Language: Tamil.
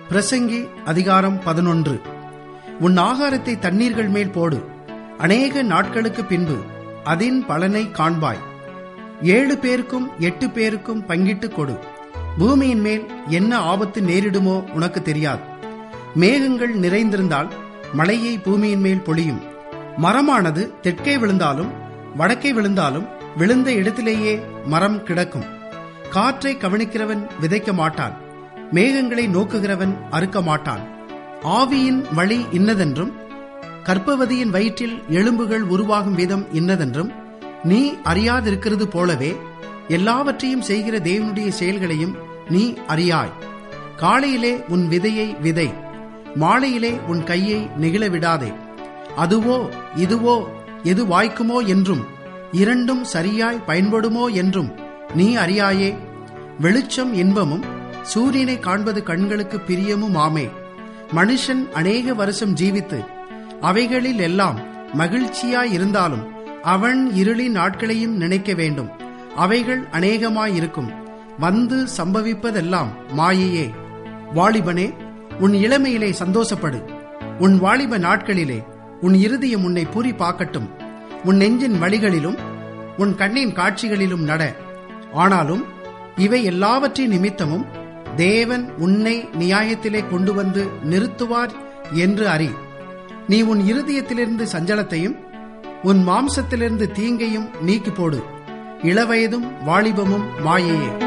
பிரசங்கி அதிகாரம் 11. உன் ஆகாரத்தை தண்ணீர்கள் மேல் போடு, அநேக நாட்களுக்கு பின்பு அதன் பலனை காண்பாய். 7 பேருக்கும் 8 பேருக்கும் பங்கிட்டு கொடு. பூமியின் மேல் என்ன ஆபத்து நேரிடுமோ உனக்கு தெரியாது. மேகங்கள் நிறைந்திருந்தால் மழையை பூமியின் மேல் பொழியும். மரமானது தெற்கே விழுந்தாலும் வடக்கே விழுந்தாலும் விழுந்த இடத்திலேயே மரம் கிடக்கும். காற்றை கவனிக்கிறவன் விதைக்க மாட்டான், மேகங்களை நோக்குகிறவன் அறுக்க மாட்டான். ஆவியின் வழி இன்னதென்றும் கர்ப்பவதியின் வயிற்றில் எலும்புகள் உருவாகும் விதம் இன்னதென்றும் நீ அறியாதிருக்கிறது போலவே எல்லாவற்றையும் செய்கிற தேவனுடைய செயல்களையும் நீ அறியாய். காலையிலே உன் விதையை விதை, மாலையிலே உன் கையை நெகிழ விடாதே. அதுவோ இதுவோ எது வாய்க்குமோ என்றும் இரண்டும் சரியாய் பயன்படுமோ என்றும் நீ அறியாயே. வெளிச்சம் இன்பமும் சூரியனை காண்பது கண்களுக்கு பிரியமும் ஆமே. மனுஷன் அநேக வருஷம் ஜீவித்து அவைகளில் எல்லாம் மகிழ்ச்சியாயிருந்தாலும் அவன் இருளின் நாட்களையும் நினைக்க வேண்டும். அவைகள் அநேகமாயிருக்கும், வந்து சம்பவிப்பதெல்லாம் மாயையே. வாலிபனே, உன் இளமையிலே சந்தோஷப்படு. உன் வாலிப நாட்களிலே உன் இருதயம் உன்னை பூரி பார்க்கட்டும். உன் நெஞ்சின் வழிகளிலும் உன் கண்ணின் காட்சிகளிலும் நட. ஆனாலும் இவை எல்லாவற்றின் நிமித்தமும் தேவன் உன்னை நியாயத்திலே கொண்டு வந்து நிறுத்துவார் என்று அறி. நீ உன் இருதயத்திலிருந்து சஞ்சலத்தையும் உன் மாம்சத்திலிருந்து தீங்கையும் நீக்கி போடு. இளவயதும் வாலிபமும் மாயையே.